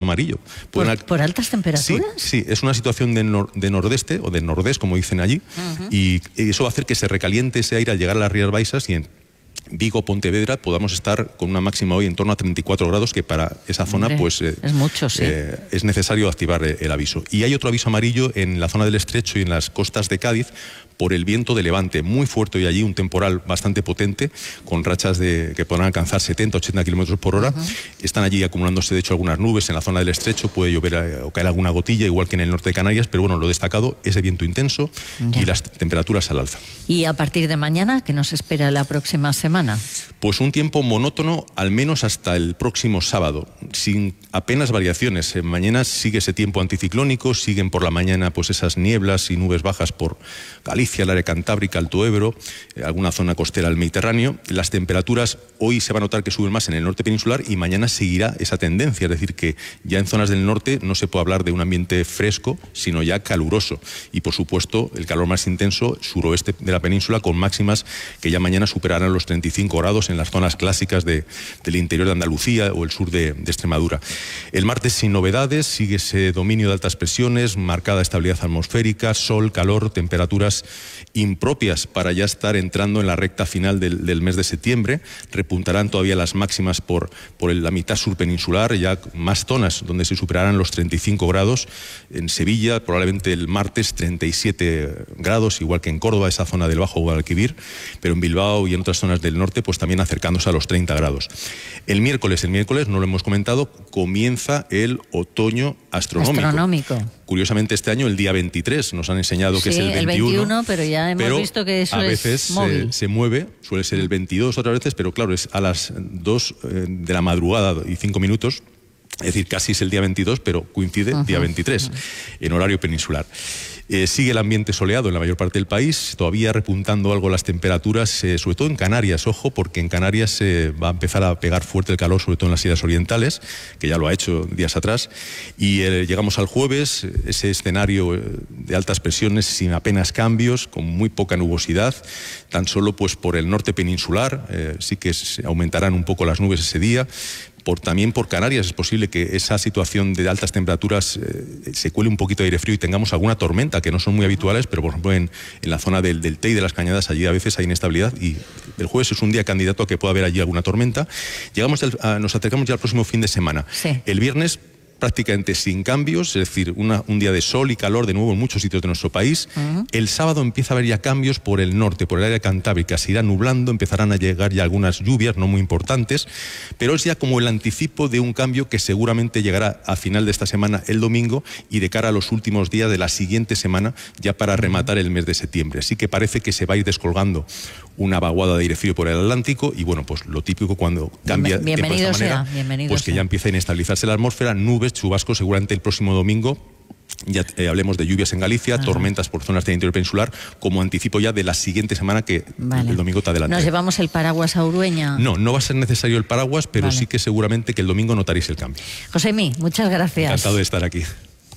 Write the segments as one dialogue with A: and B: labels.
A: amarillo.
B: ¿Por altas temperaturas?
A: Sí, es una situación de nordeste o de nordés, como dicen allí, y eso va a hacer que se recaliente ese aire al llegar a las Rías Baixas y en Vigo, Pontevedra, podamos estar con una máxima hoy en torno a 34 grados, que para esa zona pues
B: es mucho, sí.
A: Es necesario activar el aviso. Y hay otro aviso amarillo en la zona del Estrecho y en las costas de Cádiz por el viento de levante muy fuerte hoy allí, un temporal bastante potente, con rachas que podrán alcanzar 70-80 kilómetros por hora. Están allí acumulándose, de hecho, algunas nubes en la zona del Estrecho, puede llover o caer alguna gotilla, igual que en el norte de Canarias, pero bueno, lo destacado es el viento intenso y las temperaturas al alza.
B: ¿Y a partir de mañana, qué nos espera la próxima semana?
A: Pues un tiempo monótono, al menos hasta el próximo sábado, sin apenas variaciones. Mañana sigue ese tiempo anticiclónico, siguen por la mañana pues esas nieblas y nubes bajas por Galicia, el área cantábrica, Alto Ebro, alguna zona costera del Mediterráneo. Las temperaturas hoy se va a notar que suben más en el norte peninsular y mañana seguirá esa tendencia, es decir, que ya en zonas del norte no se puede hablar de un ambiente fresco, sino ya caluroso. Y por supuesto, el calor más intenso, suroeste de la península, con máximas que ya mañana superarán los 35 grados en las zonas clásicas del interior de Andalucía o el sur de Extremadura. El martes sin novedades, sigue ese dominio de altas presiones, marcada estabilidad atmosférica, sol, calor, temperaturas impropias para ya estar entrando en la recta final del mes de septiembre. Repuntarán todavía las máximas por la mitad sur peninsular, ya más zonas donde se superarán los 35 grados. En Sevilla, probablemente el martes 37 grados, igual que en Córdoba, esa zona del Bajo Guadalquivir, pero en Bilbao y en otras zonas del norte, pues también acercándose a los 30 grados. El miércoles, no lo hemos comentado, comienza el otoño astronómico. Curiosamente este año, el día 23, nos han enseñado que es el 21.
B: El 21, pero ya hemos visto que eso
A: a veces se mueve, suele ser el 22 otras veces, pero claro, es a las 2 de la madrugada y 5 minutos. Es decir, casi es el día 22, pero coincide día 23, en horario peninsular. Sigue el ambiente soleado en la mayor parte del país, todavía repuntando algo las temperaturas, sobre todo en Canarias, ojo, porque en Canarias va a empezar a pegar fuerte el calor, sobre todo en las islas orientales, que ya lo ha hecho días atrás, y llegamos al jueves, ese escenario de altas presiones sin apenas cambios, con muy poca nubosidad, tan solo pues por el norte peninsular, sí que aumentarán un poco las nubes ese día. También por Canarias es posible que esa situación de altas temperaturas se cuele un poquito de aire frío y tengamos alguna tormenta, que no son muy habituales, pero por ejemplo en la zona del Teide y de las Cañadas, allí a veces hay inestabilidad y el jueves es un día candidato a que pueda haber allí alguna tormenta. Nos acercamos ya al próximo fin de semana.
B: Sí.
A: El viernes prácticamente sin cambios, es decir, un día de sol y calor de nuevo en muchos sitios de nuestro país. El sábado empieza a haber ya cambios por el norte, por el área cantábrica, se irá nublando, empezarán a llegar ya algunas lluvias, no muy importantes, pero es ya como el anticipo de un cambio que seguramente llegará a final de esta semana, el domingo, y de cara a los últimos días de la siguiente semana, ya para rematar el mes de septiembre. Así que parece que se va a ir descolgando una vaguada de aire frío por el Atlántico y bueno, pues lo típico cuando cambia tiempo de esta manera, pues que ya empieza a inestabilizarse la atmósfera, nubes, chubascos seguramente el próximo domingo. Ya hablemos de lluvias en Galicia, tormentas por zonas del interior peninsular, como anticipo ya de la siguiente semana que el domingo te adelanta.
B: ¿Nos llevamos el paraguas a Urueña?
A: No va a ser necesario el paraguas, pero sí que seguramente que el domingo notaréis el cambio.
B: Josemi, muchas gracias.
A: Encantado de estar aquí.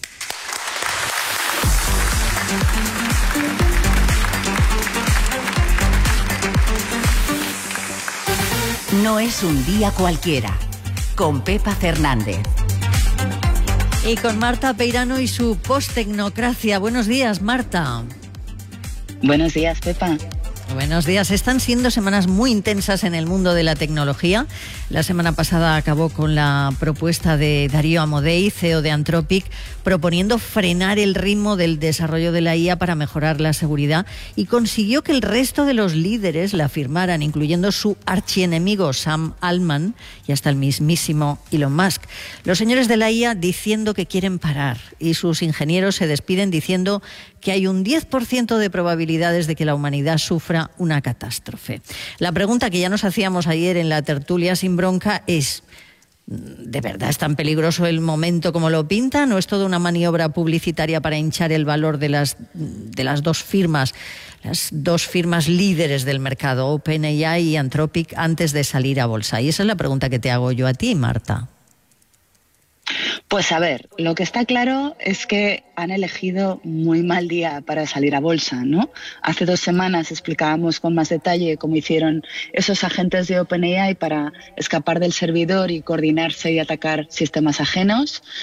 C: No es un día cualquiera. Con Pepa Fernández.
B: Y con Marta Peirano y su post-tecnocracia. Buenos días, Marta.
D: Buenos días, Pepa.
B: Buenos días. Están siendo semanas muy intensas en el mundo de la tecnología. La semana pasada acabó con la propuesta de Darío Amodei, CEO de Anthropic, proponiendo frenar el ritmo del desarrollo de la IA para mejorar la seguridad y consiguió que el resto de los líderes la firmaran, incluyendo su archienemigo Sam Altman y hasta el mismísimo Elon Musk. Los señores de la IA diciendo que quieren parar y sus ingenieros se despiden diciendo que hay un 10% de probabilidades de que la humanidad sufra una catástrofe. La pregunta que ya nos hacíamos ayer en la tertulia sin bronca es: ¿de verdad es tan peligroso el momento como lo pintan? ¿O es toda una maniobra publicitaria para hinchar el valor de las dos firmas, las dos firmas líderes del mercado, OpenAI y Anthropic, antes de salir a bolsa? Y esa es la pregunta que te hago yo a ti, Marta.
D: Pues a ver, lo que está claro es que han elegido muy mal día para salir a bolsa, ¿no? Hace 2 semanas explicábamos con más detalle cómo hicieron esos agentes de OpenAI para escapar del servidor y coordinarse y atacar sistemas ajenos.